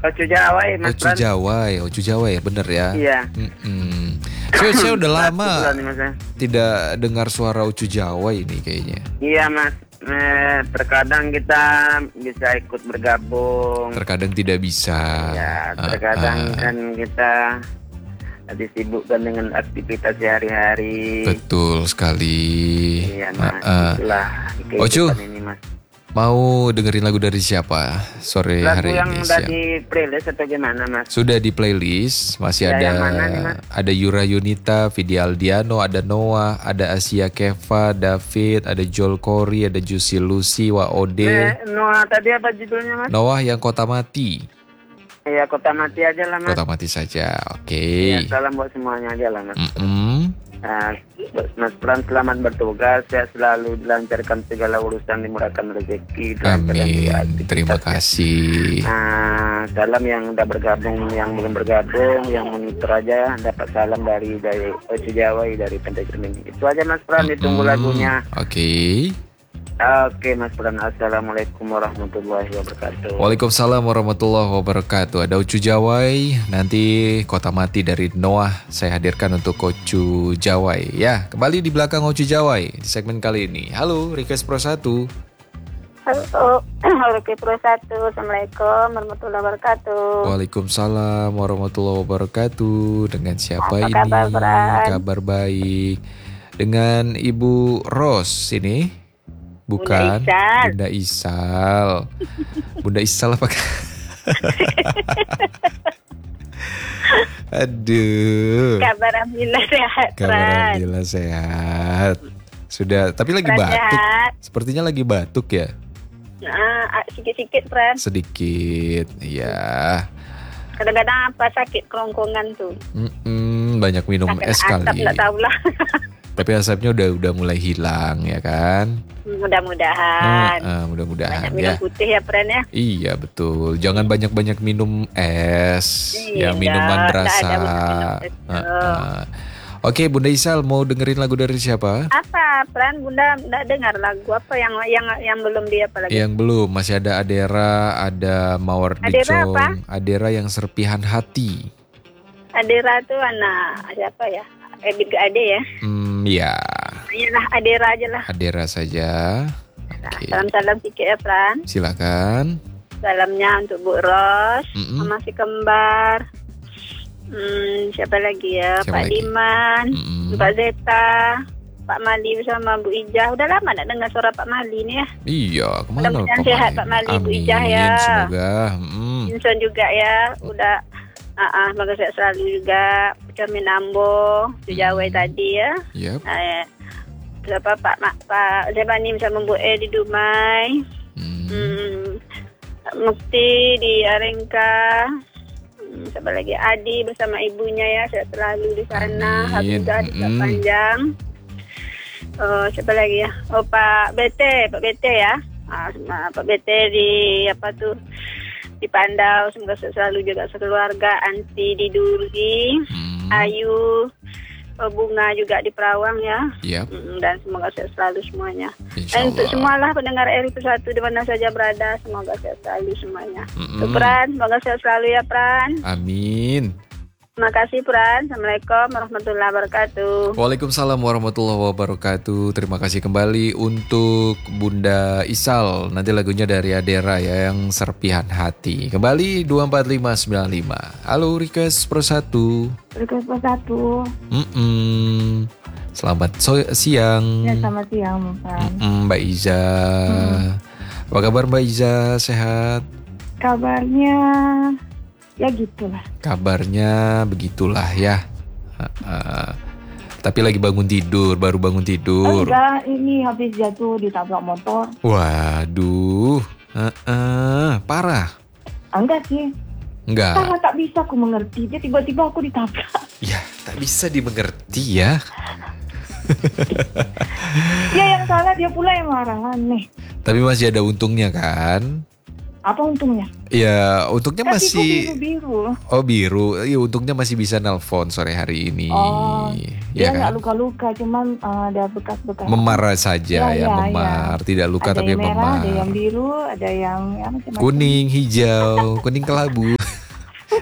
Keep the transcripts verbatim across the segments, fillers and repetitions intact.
Ocu Jawai, Mas Ocu Jawai, Ocu Jawai ya, bener ya. Iya. Mm-mm. Saya, saya udah lama Bulan, Mas. tidak dengar suara Ocu Jawai ini kayaknya. Iya, Mas. Eh, terkadang kita bisa ikut bergabung. Terkadang tidak bisa. Ya, terkadang Ah, ah. kan kita disibukkan dengan aktivitas sehari-hari. Betul sekali. Iya, Mas. Ah, ah. Itulah Ocu. kehidupan ini, Mas. Mau dengerin lagu dari siapa sore Lagu hari yang ini? udah siang? di playlist atau gimana, Mas? Sudah di playlist, masih Ya, ada yang mana nih, Mas? ada Yura Yunita, Vidi Aldiano, ada Noah, ada Asia Keva, David, ada Joel Corey, ada Juicy Lucy, Waode. Eh, Noah tadi apa judulnya, Mas? Noah yang Kota Mati. Iya, Kota Mati aja lah, Mas. Kota Mati saja. Oke. Ya, salam buat semuanya aja lah, Mas. Mm-mm. Nah, Mas Pran selamat bertugas, saya selalu dilancarkan segala urusan, dimurahkan rezeki. dilancarkan Amin. segala aktivitas. Terima kasih. Nah, salam yang udah bergabung, yang belum bergabung, yang monitor aja dapat salam dari dari Ocu Jawai dari Pantai Cermin. Itu aja Mas Pran, ditunggu Mm-mm. lagunya. Oke. Oke Mas Pran, assalamualaikum warahmatullahi wabarakatuh. Waalaikumsalam warahmatullahi wabarakatuh. Ada Ocu Jawai, nanti Kota Mati dari Noah saya hadirkan untuk Ocu Jawai. Ya, kembali di belakang Ocu Jawai di segmen kali ini. Halo, Request Pro satu. Halo, halo Pro satu. Assalamualaikum warahmatullahi wabarakatuh. Waalaikumsalam warahmatullahi wabarakatuh. Dengan siapa Apa ini? kabar, Bran? Kabar baik. Dengan Ibu Ros ini? Bukan. Bunda Isal. Bunda Isal. Bunda Isal apa? Aduh. Kabar alhamdulillah sehat, Kabar Bran. alhamdulillah sehat. Sudah, tapi lagi Bran batuk. sehat. Sepertinya lagi batuk ya. Nah, sikit-sikit, Bran. Sedikit, ya. Kadang-kadang apa sakit kerongkongan tuh. Mm-mm, banyak minum Sakit es asap, kali. nggak tahu lah. Tapi asapnya udah udah mulai hilang ya kan. Mudah-mudahan. Nah, ah, mudah-mudahan Banyak minum ya. putih ya, Bran ya. Iya betul. Jangan banyak-banyak minum es. Iya, ya minuman nggak berasa. ada minum es. Ah, ah. Oke, Bunda Isal mau dengerin lagu dari siapa? Apa, Bran? Bunda nggak dengar lagu apa yang yang yang belum dia apa lagi? Yang belum, masih ada Adera, ada Mawar Adera Dicong, apa? Adera yang serpihan hati. Adera tuh anak siapa ya? Ebit ke Ade ya? Hmm, ya, Iyalah Adera aja lah. Adera saja. Nah, Oke, salam-salam sedikit ya, Pran. silakan. Salamnya untuk Bu Ros, Mm-mm. Mama si kembar. Hmm, siapa lagi ya? Siapa Pak lagi? Diman, Mm-mm. Pak Zeta, Pak Mali bersama Bu Ijah. Udah lama nak dengar suara Pak Mali nih ya. Iya, kemana Mudah-mudahan Pak sehat, Mali? Pak Mali, Bu Amin, Ijah ya. semoga. Mm. Inson juga ya, udah ah ah, semoga sehat selalu juga. Cermin Ambo, Sejawai tadi ya. Yap. Eh, siapa Pak Mak Pak Zebani bersama Bu E di Dumai. Mm. Hmm, Mukti di Arengka. Hmm, siapa lagi? Adi bersama ibunya ya, saya selalu di sana. Amin. Hafizah di Mm. panjang. Oh, siapa lagi ya? Oh, Pak Bete, Pak Bete ya. Ah, sama Pak Bete di apa tuh? Di Pandau, semoga selalu jaga sekeluarga. Anti di Duri, Mm. Ayu, oh, Bunga juga di Perawang ya. Yap, Mm, dan semoga sehat selalu semuanya. insya Dan untuk Allah. semualah pendengar R I satu di mana saja berada, semoga sehat selalu semuanya. Mm-mm. Untuk Pran, semoga sehat selalu ya Pran. Amin. Terima kasih Pran. Assalamualaikum warahmatullahi wabarakatuh. Waalaikumsalam warahmatullahi wabarakatuh. Terima kasih kembali untuk Bunda Isal. Nanti lagunya dari Adera ya, yang serpihan hati. Kembali dua empat lima sembilan lima. Halo Request Pro satu. Request Pro satu. Mm-mm. Selamat so- siang. Ya, selamat siang, Pak. Mm-mm, Mbak Iza. Apa kabar Mbak Iza? Sehat? Kabarnya ya gitulah. Kabarnya begitulah ya. Uh-uh. Tapi lagi bangun tidur, baru bangun Oh, tidur. enggak, ini habis jatuh ditabrak motor. Waduh, uh-uh. parah. Enggak sih. Enggak, Sangat tak bisa aku mengerti. Dia tiba-tiba aku ditabrak. ya tak bisa dimengerti ya. Dia yang salah, dia pula yang marah. Aneh. Tapi masih ada untungnya kan? Apa untungnya? Ya untungnya Tapi masih. kok biru-biru. Oh biru, iya untungnya masih bisa nelpon sore hari ini. Oh, Ya dia nggak kan? luka-luka, cuman uh, ada bekas-bekas. Memar saja ya, Ya, ya, memar, tidak luka ada tapi yang merah, memar. ada yang biru, ada yang ya, macam-macam. Kuning, hijau, kuning kelabu.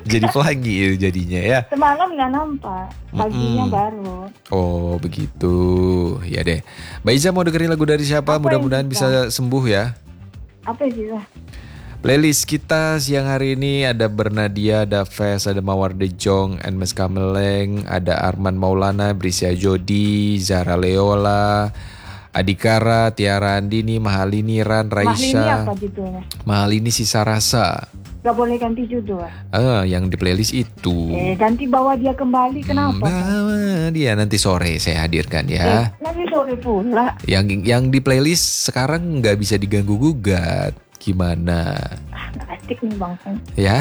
Jadi pelangi jadinya ya. Semalam nggak nampak, paginya Mm-mm. baru. Oh begitu, ya deh. Mbak Iza mau dengerin lagu dari siapa? Apa Mudah-mudahan yang bisa sembuh ya. Apa sih lah? Playlist kita siang hari ini ada Bernadia, ada Fes, ada Mawar De Jong, Enmes Kameleng, ada Arman Maulana, Brisia Jodi, Zara Leola, Adikara, Tiara Andini, Mahalini, Ran, Mahlini Raisya, apa judulnya? Mahalini Sisa Rasa. Gak boleh ganti judul. Ah, yang di playlist itu. Eh, ganti bawa dia kembali. Kenapa? Bawa dia nanti sore saya hadirkan ya. Eh, nanti sore pula. Yang yang di playlist sekarang nggak bisa diganggu gugat. Gimana? Ah, nggak asik nih Bang Fen. Ya,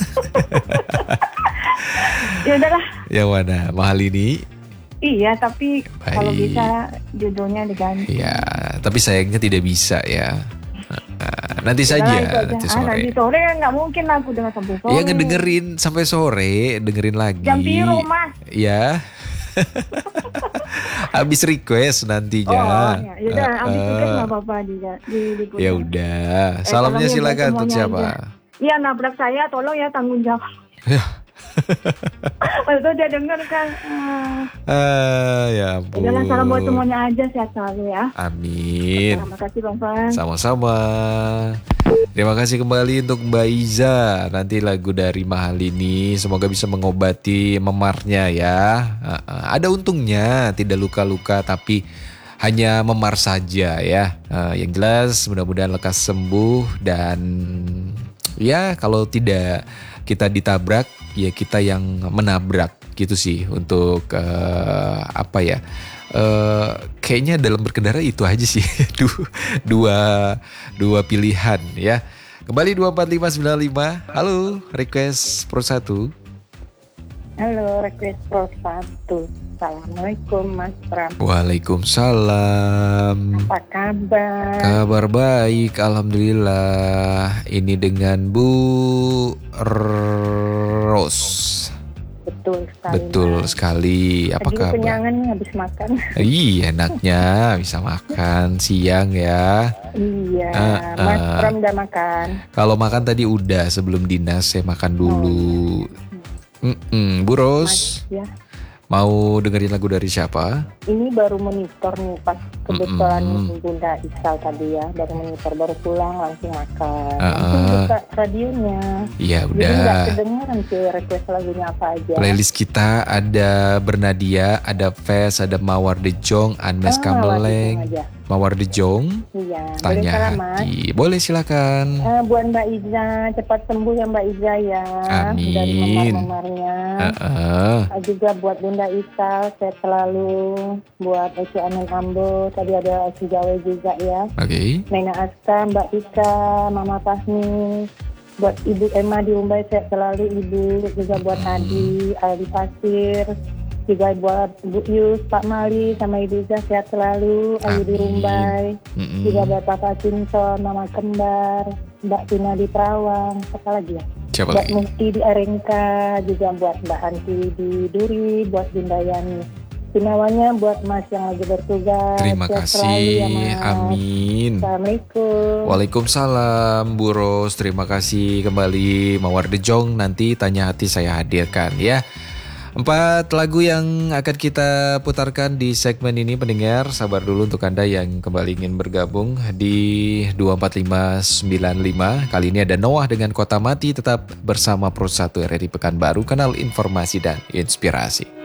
Ya udahlah. yang mana? Mahalini? Iya, tapi kalau Baik. bisa judulnya diganti. Ya, tapi sayangnya tidak bisa ya. Nah, nanti Udahlah, saja, itu aja. nanti Ah, sore. nanti sore kan nggak mungkin aku dengar sampai sore. Ya ngedengerin sampai sore, dengerin lagi. Jam biru Mas. Ya. Habis request nantinya. Oh, ya. Yaudah, Eh, habis itu eh. nggak apa-apa juga. Di, di Ya udah, salamnya salamnya buat silakan untuk semuanya siapa? aja. Iya, nabrak saya, tolong ya tanggung jawab. Ya. Waktu dia denger kan. ah. Ah, ya ampun. Udahlah, salam buat semuanya aja, sehat selalu ya. Amin. Terima kasih Bang Fan. Sama-sama. Terima kasih kembali untuk Mbak Iza. Nanti lagu dari Mahal ini semoga bisa mengobati memarnya ya. Ah, ah. Ada untungnya, tidak luka-luka tapi hanya memar saja ya. Ah, yang jelas mudah-mudahan lekas sembuh dan ya kalau tidak kita ditabrak ya kita yang menabrak gitu sih untuk eh, apa ya. Eh, kayaknya dalam berkendara itu aja sih Du- dua dua pilihan ya. Kembali dua empat lima sembilan lima. Halo, request Pro satu. Halo, request Pro satu. Assalamualaikum Mas Pram. Waalaikumsalam. Apa kabar? Kabar baik, alhamdulillah. Ini dengan Bu Ros. Betul sekali. Betul Mas. sekali. Apa Tadi kabar? kenyangan nih habis makan. Ih, enaknya bisa makan siang ya. Iya, Ah, Mas ah. Pram udah makan. Kalau makan tadi udah sebelum dinas saya makan dulu. Mm-mm. Bu Ros, Mas, ya. mau dengerin lagu dari siapa? Ini baru monitor nih pas kebetulan Mm-mm. Bunda Isal tadi ya, baru monitor baru pulang langsung makan. Ah, Langsung ah. buka radionya. Ya Jadi nggak udah. kedengeran sih request lagunya apa aja. Playlist kita ada Bernadia, ada Fes, ada Mawar De Jong, Anes Ah, Kameleng, langsung aja. Mawar De Jong, Iya, boleh Tanya salam Mas. Hati. Boleh silakan. Eh, buat Mbak Iza, cepat sembuh ya Mbak Iza ya. Amin. Dari memar-memarnya. Heeh. Eh, Juga buat Bunda Isa, sehat selalu. Buat Eci Amin Ambo, tadi ada Eci Jawa juga ya. Oke. Nena Aska, Mbak Ika, Mama Fahmi. Buat Ibu Emma di Umbai, sehat selalu Ibu. Juga buat Adi, Aldi Pasir. Juga buat Bu Yus, Pak Mali, sama Ibu Iza, sehat selalu. Ayu di Amin. Rumbai. Mm-mm. Juga buat Papa Cinson, Mama Kembar, Mbak Tina di Perawang, apa lagi ya? Siapa Buat lagi? Mufti di Arengka, juga buat Mbak Hanti di Duri, buat Bunda Yani. Sinawanya buat Mas yang lagi bertugas. Terima Sehat selalu ya, kasih. Mas. Amin. Assalamualaikum. Waalaikumsalam Bu Ros, terima kasih kembali Mawar De Jong, nanti Tanya Hati saya hadirkan ya. Empat lagu yang akan kita putarkan di segmen ini pendengar, sabar dulu untuk Anda yang kembali ingin bergabung di dua empat lima sembilan lima. Kali ini ada Noah dengan Kota Mati, tetap bersama Pro satu R R I Pekanbaru, kanal informasi dan inspirasi.